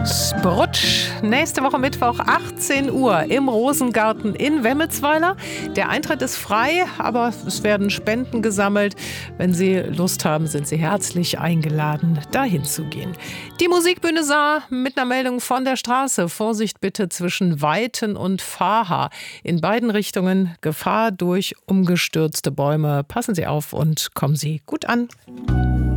Brutsch. Nächste Woche Mittwoch, 18 Uhr im Rosengarten in Wemmelsweiler. Der Eintritt ist frei, aber es werden Spenden gesammelt. Wenn Sie Lust haben, sind Sie herzlich eingeladen, dahin zu gehen. Die Musikbühne Saar mit einer Meldung von der Straße. Vorsicht bitte zwischen Weiten und Fahrhaar. In beiden Richtungen Gefahr durch umgestürzte Bäume. Passen Sie auf und kommen Sie gut an.